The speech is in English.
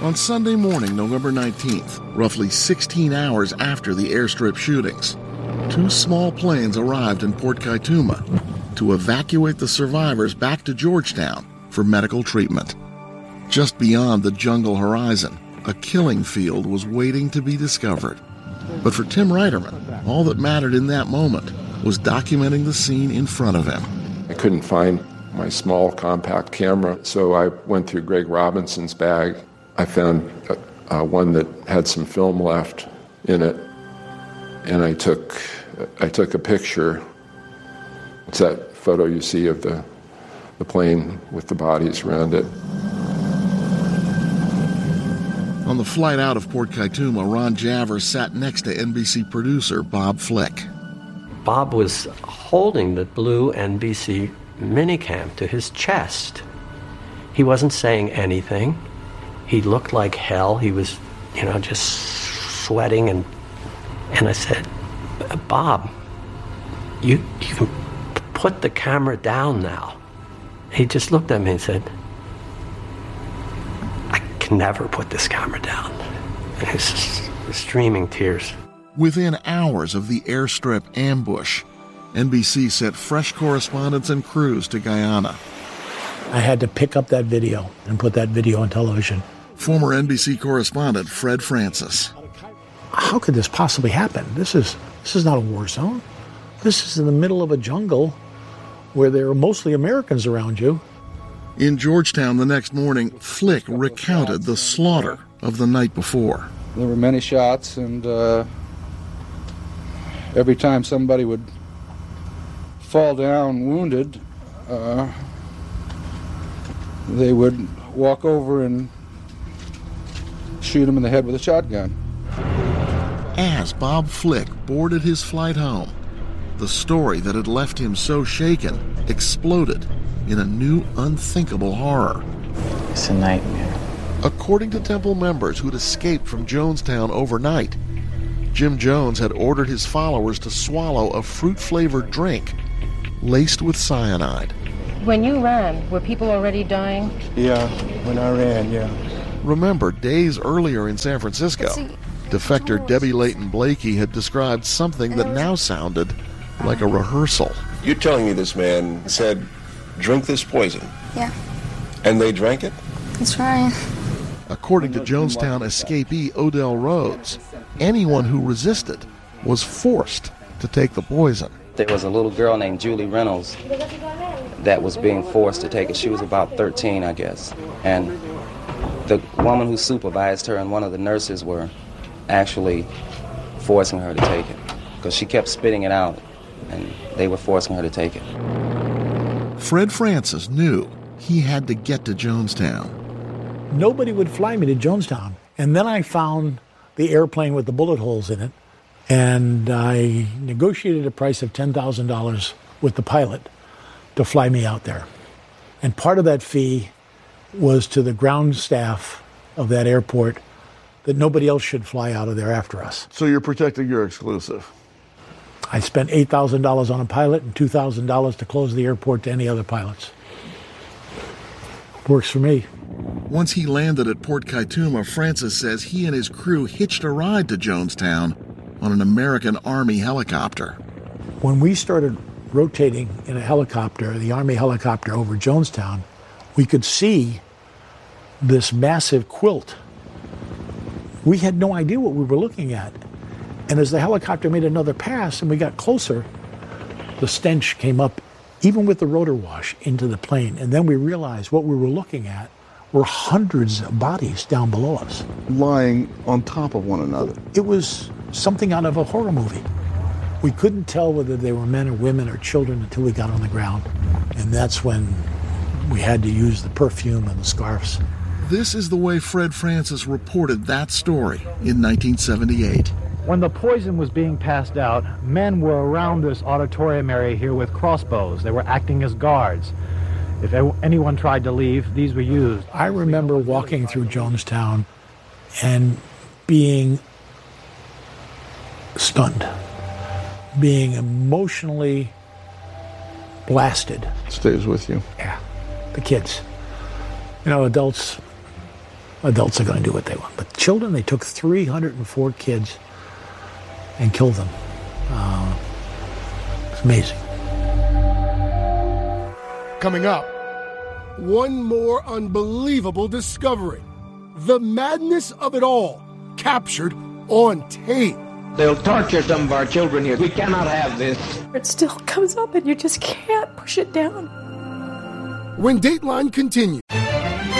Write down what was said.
On Sunday morning, November 19th, roughly 16 hours after the airstrip shootings, 2 small planes arrived in Port Kaituma to evacuate the survivors back to Georgetown for medical treatment. Just beyond the jungle horizon, a killing field was waiting to be discovered. But for Tim Reiterman, all that mattered in that moment was documenting the scene in front of him. I couldn't find my small compact camera, so I went through Greg Robinson's bag. I found one that had some film left in it, and I took a picture. It's that photo you see of the plane with the bodies around it. On the flight out of Port Kaituma, Ron Javers sat next to NBC producer Bob Flick. Bob was holding the blue NBC minicam to his chest. He wasn't saying anything. He looked like hell. He was, just sweating. And I said, Bob, you can put the camera down now. He just looked at me and said, I can never put this camera down. And he was streaming tears. Within hours of the airstrip ambush, NBC sent fresh correspondents and crews to Guyana. I had to pick up that video and put that video on television. Former NBC correspondent Fred Francis. How could this possibly happen? This is not a war zone. This is in the middle of a jungle where there are mostly Americans around you. In Georgetown the next morning, Flick recounted the slaughter of the night before. There were many shots, and every time somebody would fall down wounded, they would walk over and shoot him in the head with a shotgun. As Bob Flick boarded his flight home, the story that had left him so shaken exploded in a new unthinkable horror. It's a nightmare. According to Temple members who'd escaped from Jonestown overnight, Jim Jones had ordered his followers to swallow a fruit-flavored drink laced with cyanide. When you ran, were people already dying? Yeah, when I ran, yeah. Remember, days earlier in San Francisco, defector Debbie Layton Blakey had described something that now sounded like a rehearsal. You're telling me this man said, drink this poison? Yeah. And they drank it? That's right. According to Jonestown escapee Odell Rhodes, anyone who resisted was forced to take the poison. There was a little girl named Julie Reynolds that was being forced to take it. She was about 13, I guess. And the woman who supervised her and one of the nurses were actually forcing her to take it because she kept spitting it out, and they were forcing her to take it. Fred Francis knew he had to get to Jonestown. Nobody would fly me to Jonestown. And then I found the airplane with the bullet holes in it, and I negotiated a price of $10,000 with the pilot to fly me out there. And part of that fee was to the ground staff of that airport that nobody else should fly out of there after us. So you're protecting your exclusive. I spent $8,000 on a pilot and $2,000 to close the airport to any other pilots. Works for me. Once he landed at Port Kaituma, Francis says he and his crew hitched a ride to Jonestown on an American Army helicopter. When we started rotating in a helicopter, the Army helicopter over Jonestown, we could see this massive quilt. We had no idea what we were looking at. And as the helicopter made another pass and we got closer, the stench came up, even with the rotor wash, into the plane. And then we realized what we were looking at were hundreds of bodies down below us. Lying on top of one another. It was something out of a horror movie. We couldn't tell whether they were men or women or children until we got on the ground. And that's when we had to use the perfume and the scarves. This is the way Fred Francis reported that story in 1978. When the poison was being passed out, men were around this auditorium area here with crossbows. They were acting as guards. If anyone tried to leave, these were used. I remember walking through Jonestown and being stunned, being emotionally blasted. Stays with you. Yeah, the kids. You know, adults adults are going to do what they want. But children, they took 304 kids and killed them. It's amazing. Coming up, one more unbelievable discovery. The madness of it all, captured on tape. They'll torture some of our children here. We cannot have this. It still comes up and you just can't push it down. When Dateline continues.